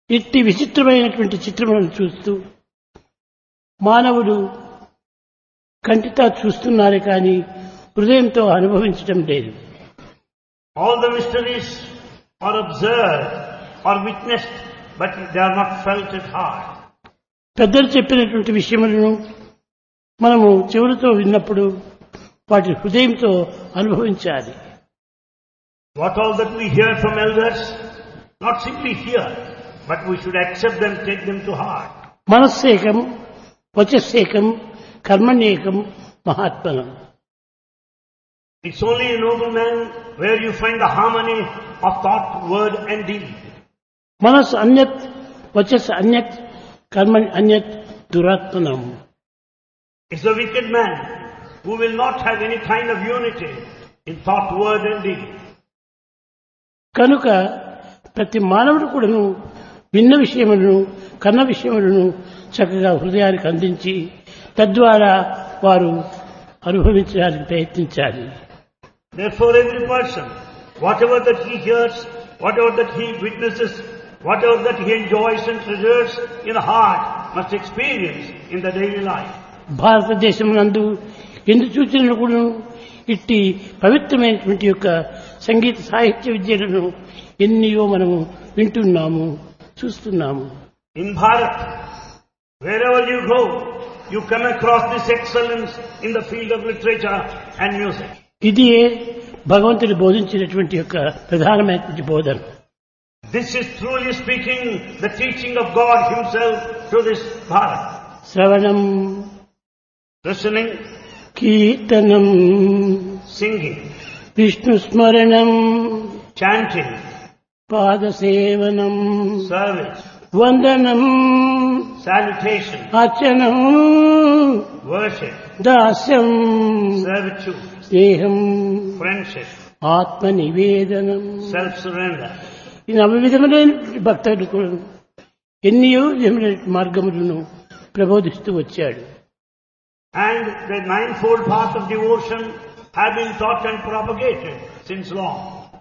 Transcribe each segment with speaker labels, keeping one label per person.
Speaker 1: ఇట్టి విచిత్రమైనటువంటి చిత్రములను చూస్తూ మానవుడు కంటితో చూస్తున్నారే కానీ హృదయంతో అనుభవించడం లేదు.
Speaker 2: All the mysteries are observed or witnessed, but they are not felt at heart.
Speaker 1: పెద్దలు చెప్పినటువంటి విషయములను మనము చెవులతో విన్నప్పుడు వాటి హృదయంతో అనుభవించాలి.
Speaker 2: What all that we hear from elders, not simply hear, but we should accept them, take them to heart.
Speaker 1: మనస్సేకం వచస్సేకం కర్మణ్యేకం మహాత్మనం.
Speaker 2: It's only a noble man where you find the harmony of thought, word and deed.
Speaker 1: మనస్సు అన్యత్ వచస్ అన్యత్ కర్మణి అన్యత్ దురాత్మనం.
Speaker 2: It's the wicked man who will not have any kind of unity in thought, word and deed.
Speaker 1: కనుక ప్రతి మానవుడు కూడాను విన్న విషయములను కన్న విషయములను చక్కగా హృదయానికి అందించి తద్వారా వారు అనుభవించడానికి ప్రయత్నించాలి.
Speaker 2: Therefore every person, whatever that he hears, whatever that he witnesses, whatever that he enjoys and treasures in the heart must experience in the daily life.
Speaker 1: భారతదేశమునందు ఎందు చూచినను కూడా ఇట్టి పవిత్రమైనటువంటి యొక్క సంగీత సాహిత్య విద్యలను ఎన్నో మనము వింటున్నాము, చూస్తున్నాము.
Speaker 2: In Bharat, wherever you go, you come across this excellence in the field of literature and music.
Speaker 1: ఇది భగవంతుడు బోధించినటువంటి యొక్క ప్రధానమైనటువంటి బోధన.
Speaker 2: This is truly speaking the teaching of God Himself through this Bharat.
Speaker 1: శ్రవణం,
Speaker 2: Listening,
Speaker 1: కీర్తనం,
Speaker 2: singing,
Speaker 1: విష్ణు స్మరణం,
Speaker 2: chanting,
Speaker 1: పాదసేవనం,
Speaker 2: service,
Speaker 1: వందనం,
Speaker 2: salutation,
Speaker 1: అర్చనం,
Speaker 2: worship,
Speaker 1: దాస్యం,
Speaker 2: servitude,
Speaker 1: స్నేహం,
Speaker 2: friendship,
Speaker 1: ఆత్మ నివేదనం.
Speaker 2: self-surrender.
Speaker 1: ఈ నవవిధములైన భక్తుడు కూడా ఎన్నో విధములైన మార్గములను ప్రబోధిస్తూ వచ్చాడు.
Speaker 2: And the ninefold path of devotion have been taught and propagated since long.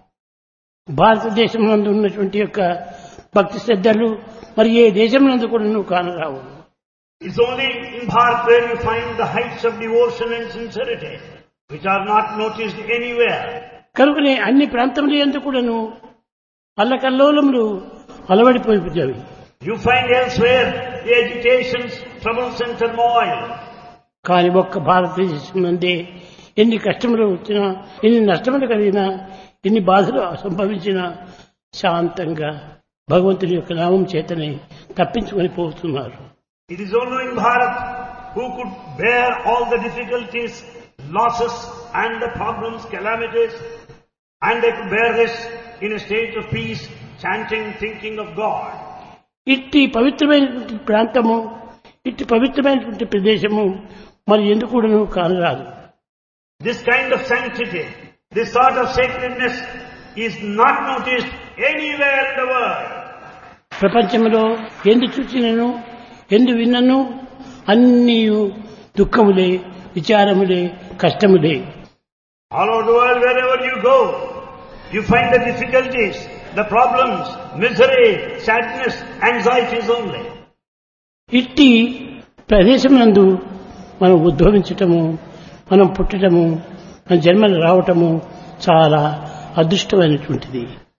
Speaker 1: భారతదేశంలో ఉన్నటువంటి యొక్క భక్తి శ్రద్ధలు మరి ఏ దేశంలో కూడా నువ్వు కానరావు.
Speaker 2: It's only in Bharat where you find the heights of devotion and sincerity, which are not noticed anywhere.
Speaker 1: కనుకనే అన్ని ప్రాంతములు ఎందుకు కూడాను అల్లకల్లోలములు అలవడిపోయిపోయాయి.
Speaker 2: You find elsewhere the agitations, troubles and turmoil.
Speaker 1: కానీ ఒక్క భారతదేశం నుండే ఎన్ని కష్టములు వచ్చినా, ఎన్ని నష్టములు కలిగినా, ఎన్ని బాధలు సంభవించినా శాంతంగా భగవంతుని యొక్క నామం చేతనే తప్పించుకొని పోతున్నారు.
Speaker 2: It is only in Bharat who could bear all the difficulties, losses and the problems, calamities, and they could bear this in a state of peace, chanting, thinking of God.
Speaker 1: ఇట్టి పవిత్రమైనటువంటి ప్రాంతము, ఇట్టి పవిత్రమైనటువంటి ప్రదేశము మరి ఎందుకు కూడాను కానరాదు.
Speaker 2: This kind of sanctity, this sort of sacredness is not noticed anywhere in the world.
Speaker 1: ప్రపంచంలో ఎందు చూచినను ఎందు విన్నను అన్నీ దుఃఖములే, విచారములే, కష్టములే.
Speaker 2: All over the world, wherever you go, you find the difficulties, the problems, misery, sadness, anxieties only.
Speaker 1: ఇట్టి ప్రదేశమునందు మనం ఉద్భవించటము, మనం పుట్టటము, మన జన్మలు రావటము చాలా అదృష్టమైనటువంటిది.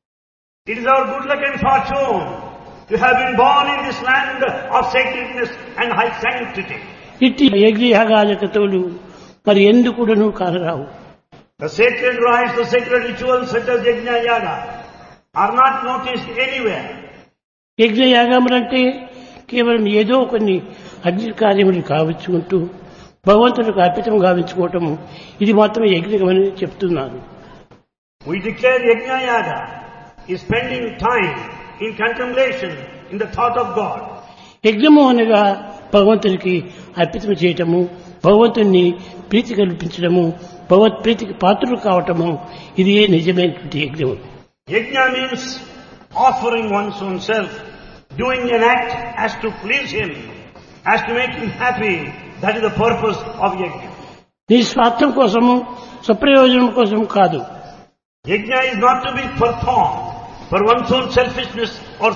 Speaker 2: It is our good luck and fortune to have been born in this land of sacredness and high sanctity.
Speaker 1: ఇట్టి యజ్ఞయాగాజకతులు మరి ఎందుకు కూడాను కానరావు.
Speaker 2: The sacred rites, the sacred rituals such as Yajna Yaga are not noticed anywhere.
Speaker 1: యజ్ఞయాగములంటే కేవలం ఏదో కొన్ని అగ్ని కార్యములు కావించుకుంటూ భగవంతుడికి అర్పితం గావించుకోవటము, ఇది మాత్రమే యజ్ఞమని చెప్తున్నాను.
Speaker 2: We declare Yajna Yaga is spending time in contemplation, in the thought of God.
Speaker 1: యజ్ఞము అనగా భగవంతునికి అర్పితం చేయటము, భగవంతుని ప్రీతి కల్పించడము, భగవత్ ప్రీతికి పాత్రలు కావటము, ఇది నిజమైనటువంటి యజ్ఞము.
Speaker 2: Yajna means offering one's own self, doing an act as to please Him, as to make Him happy. That is the purpose of Yajna.
Speaker 1: నీ స్వార్థం కోసము, స్వప్రయోజనం కోసం కాదు.
Speaker 2: Yajna is not to be performed for one's own selfishness or